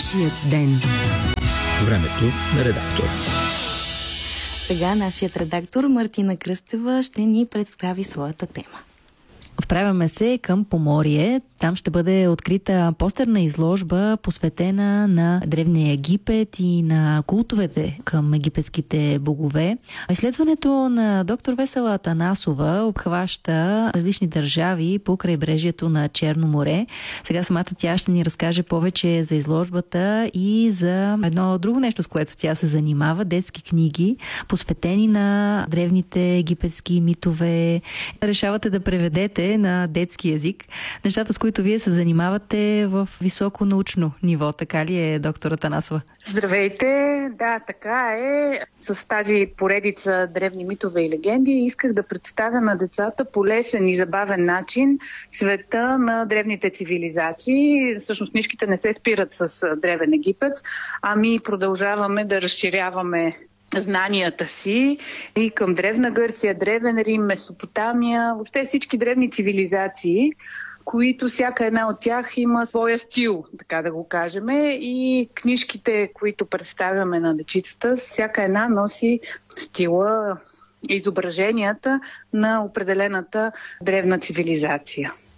Нашият ден. Времето на редактора. Сега нашият редактор Мартина Кръстева ще ни представи своята тема. Отправяме се към Поморие. Там ще бъде открита постерна изложба, посветена на Древния Египет и на култовете към египетските богове. Изследването на доктор Весела Атанасова обхваща различни държави по крайбрежието на Черно море. Сега самата тя ще ни разкаже повече за изложбата и за едно друго нещо, с което тя се занимава. Детски книги, посветени на древните египетски митове. Решавате да преведете на детски език нещата, с които вие се занимавате в високо научно ниво. Така ли е, доктор Атанасова? Здравейте! Да, така е. С тази поредица древни митове и легенди исках да представя на децата по лесен и забавен начин света на древните цивилизации. Всъщност книжките не се спират с Древен Египет, ами продължаваме да разширяваме знанията си и към Древна Гърция, Древен Рим, Месопотамия, въобще всички древни цивилизации, които всяка една от тях има своя стил, така да го кажем, и книжките, които представяме на дечицата, всяка една носи стила, изображенията на определената древна цивилизация.